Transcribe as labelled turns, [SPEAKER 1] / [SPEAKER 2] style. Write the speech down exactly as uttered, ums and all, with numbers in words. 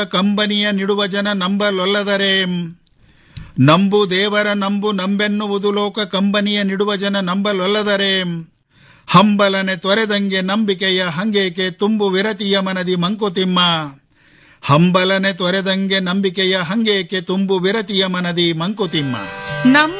[SPEAKER 1] ಕಂಬನಿಯ ನಿಡುವ ಜನ ನಂಬಲೊಲ್ಲದರೆ. ನಂಬು ದೇವರ ನಂಬು ನಂಬೆನ್ನುವುದು ಲೋಕ ಕಂಬನಿಯ ನಿಡುವ ಜನ ನಂಬಲೊಲ್ಲದರೆ. ಹಂಬಲನೆ ತೊರೆದಂಗೆ ನಂಬಿಕೆಯ ಹಂಗೇಕೆ ತುಂಬು ವಿರತಿಯ ಮನದಿ ಮಂಕುತಿಮ್ಮ. ಹಂಬಲನೆ ತೊರೆದಂಗೆ ನಂಬಿಕೆಯ ಹಂಗೇಕೆ ತುಂಬು ವಿರತಿಯ ಮನದಿ ಮಂಕುತಿಮ್ಮ.
[SPEAKER 2] ನಮ್